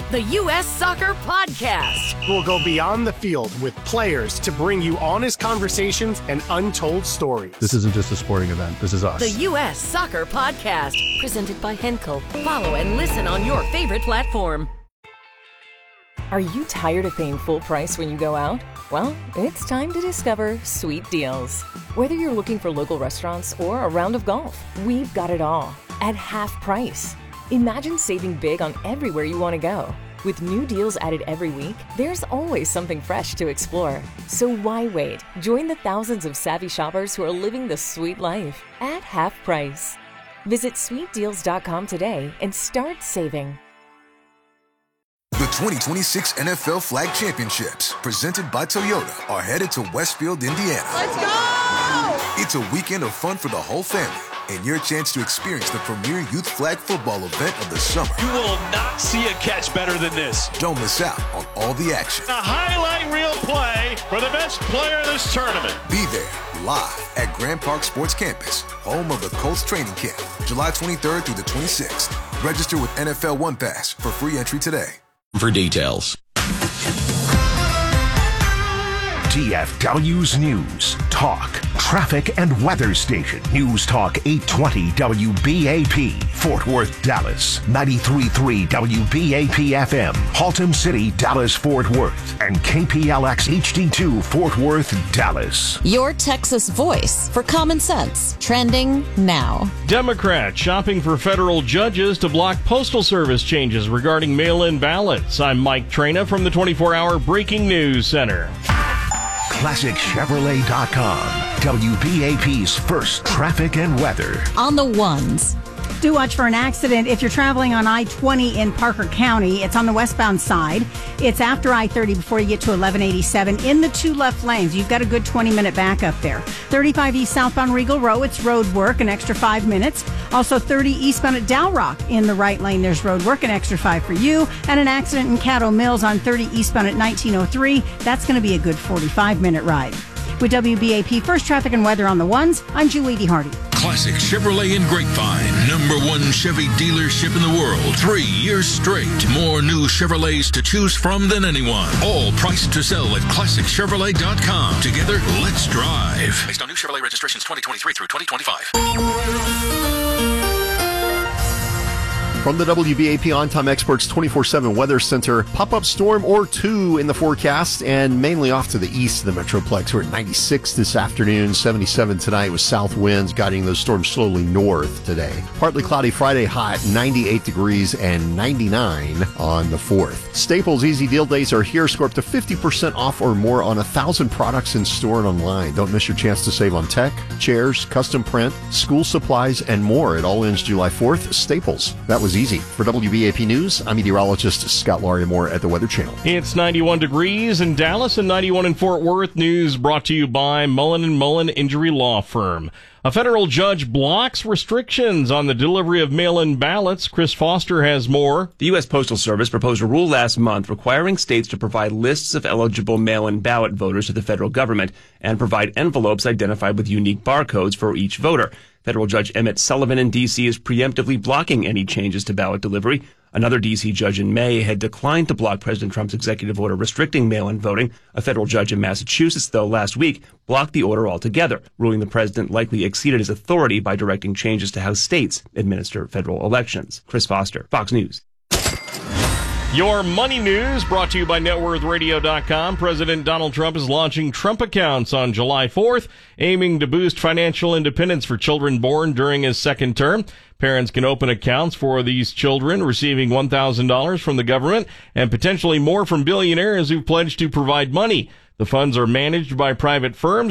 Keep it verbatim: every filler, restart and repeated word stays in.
the U S Soccer Podcast. We'll go beyond the field with players to bring you honest conversations and untold stories. This isn't just a sporting event. This is us. The U S Soccer Podcast, presented by Henkel. Follow and listen on your favorite platform. Are you tired of paying full price when you go out? Well, it's time to discover Sweet Deals. Whether you're looking for local restaurants or a round of golf, we've got it all at half price. Imagine saving big on everywhere you want to go. With new deals added every week, there's always something fresh to explore. So why wait? Join the thousands of savvy shoppers who are living the sweet life at half price. Visit sweet deals dot com today and start saving. The twenty twenty-six N F L Flag Championships, presented by Toyota, are headed to Westfield, Indiana. Let's go! It's a weekend of fun for the whole family and your chance to experience the premier youth flag football event of the summer. You will not see a catch better than this. Don't miss out on all the action. A highlight reel play for the best player in this tournament. Be there live at Grand Park Sports Campus, home of the Colts training camp, July twenty-third through the twenty-sixth. Register with N F L One Pass for free entry today. For details. D F W's News, Talk, Traffic and Weather Station. News Talk eight twenty W B A P, Fort Worth, Dallas. ninety-three point three W B A P F M, Haltom City, Dallas, Fort Worth. And K P L X H D two, Fort Worth, Dallas. Your Texas voice for common sense. Trending now. Democrats shopping for federal judges to block Postal Service changes regarding mail-in ballots. I'm Mike Trena from the twenty-four hour Breaking News Center. Classic Chevrolet dot com, W B A P's first traffic and weather. On the ones. Do watch for an accident if you're traveling on I twenty in Parker County. It's on the westbound side. It's after I thirty before you get to eleven eighty-seven in the two left lanes. You've got a good twenty minute backup there. thirty-five East southbound Regal Row, it's road work, an extra five minutes. Also thirty eastbound at Dow Rock in the right lane, there's road work, an extra five for you. And an accident in Caddo Mills on thirty eastbound at nineteen oh three. That's going to be a good forty-five minute ride. With W B A P First Traffic and Weather on the ones, I'm Julie D. Hardy. Classic Chevrolet in Grapevine, number one Chevy dealership in the world. Three years straight. More new Chevrolets to choose from than anyone. All priced to sell at classic chevrolet dot com. Together, let's drive. Based on new Chevrolet registrations twenty twenty-three through twenty twenty-five. From the W B A P On-Time Experts twenty-four seven Weather Center, pop-up storm or two in the forecast, and mainly off to the east of the Metroplex. We're at ninety-six this afternoon, seventy-seven tonight with south winds guiding those storms slowly north today. Partly cloudy Friday, hot, ninety-eight degrees and ninety-nine on the fourth. Staples Easy Deal Days are here. Score up to fifty percent off or more on one thousand products in store and online. Don't miss your chance to save on tech, chairs, custom print, school supplies, and more. It all ends July fourth. Staples. That was easy. For W B A P News, I'm meteorologist Scott Larimore at the Weather Channel. It's ninety-one degrees in Dallas and ninety-one in Fort Worth. News brought to you by Mullen and Mullen Injury Law Firm. A federal judge blocks restrictions on the delivery of mail-in ballots. Chris Foster has more. The U S Postal Service proposed a rule last month requiring states to provide lists of eligible mail-in ballot voters to the federal government and provide envelopes identified with unique barcodes for each voter. Federal Judge Emmett Sullivan in D C is preemptively blocking any changes to ballot delivery. Another D C judge in May had declined to block President Trump's executive order restricting mail-in voting. A federal judge in Massachusetts, though, last week blocked the order altogether, ruling the president likely exceeded his authority by directing changes to how states administer federal elections. Chris Foster, Fox News. Your money news brought to you by net worth radio dot com. President Donald Trump is launching Trump accounts on July fourth, aiming to boost financial independence for children born during his second term. Parents can open accounts for these children, receiving one thousand dollars from the government and potentially more from billionaires who've pledged to provide money. The funds are managed by private firms.